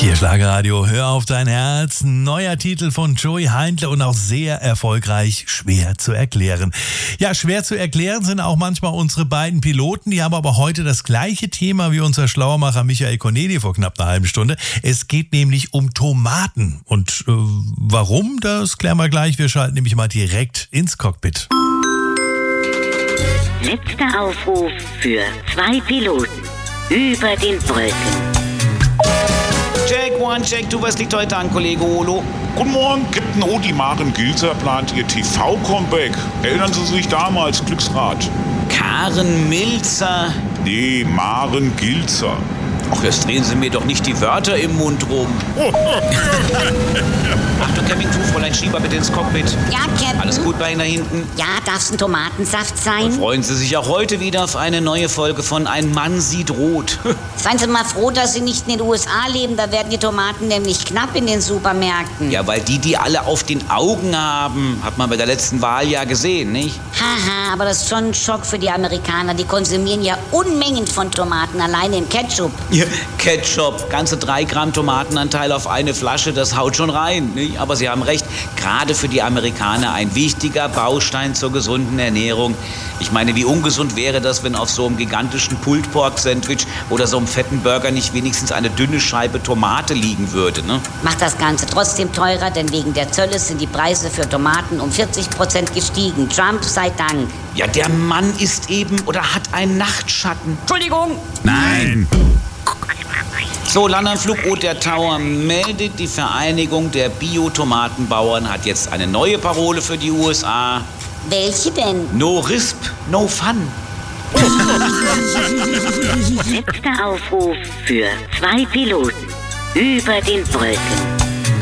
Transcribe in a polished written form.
Hier Schlagerradio, hör auf dein Herz. Neuer Titel von Joey Heindle und auch sehr erfolgreich, schwer zu erklären. Ja, schwer zu erklären sind auch manchmal unsere beiden Piloten. Die haben aber heute das gleiche Thema wie unser Schlauermacher Michael Corneli vor knapp einer halben Stunde. Es geht nämlich um Tomaten. Und warum, das klären wir gleich. Wir schalten nämlich mal direkt ins Cockpit. Letzter Aufruf für 2 Piloten über den Wolken. Check 1, Check 2, was liegt heute an, Kollege Olo? Guten Morgen, Captain Odi. Maren Gilzer plant ihr TV-Comeback. Erinnern Sie sich damals, Glücksrad? Karen Milzer. Nee, Maren Gilzer. Ach, jetzt drehen Sie mir doch nicht die Wörter im Mund rum. Achtung, Campingcrew, Fräulein Schieber, bitte ins Cockpit. Ja, Captain. Alles gut bei Ihnen da hinten? Ja, darf's ein Tomatensaft sein? Und freuen Sie sich auch heute wieder auf eine neue Folge von Ein Mann sieht rot. Seien Sie mal froh, dass Sie nicht in den USA leben. Da werden die Tomaten nämlich knapp in den Supermärkten. Ja, weil die alle auf den Augen haben, hat man bei der letzten Wahl ja gesehen, nicht? Haha, aber das ist schon ein Schock für die Amerikaner. Die konsumieren ja Unmengen von Tomaten, alleine im Ketchup. Ja, Ketchup, ganze 3 Gramm Tomatenanteil auf eine Flasche, das haut schon rein, nicht? Aber Sie haben recht, gerade für die Amerikaner ein wichtiger Baustein zur gesunden Ernährung. Ich meine, wie ungesund wäre das, wenn auf so einem gigantischen Pulled Pork Sandwich oder so einem fetten Burger nicht wenigstens eine dünne Scheibe Tomate liegen würde, ne? Macht das Ganze trotzdem teurer, denn wegen der Zölle sind die Preise für Tomaten um 40% gestiegen. Trump sei Dank. Ja, der Mann ist eben oder hat einen Nachtschatten. Entschuldigung! Nein! So, Landanflug O-Der Tower meldet, die Vereinigung der Bio-Tomatenbauern hat jetzt eine neue Parole für die USA. Welche denn? No Risp, no Fun. Letzter Aufruf für 2 Piloten über den Wolken.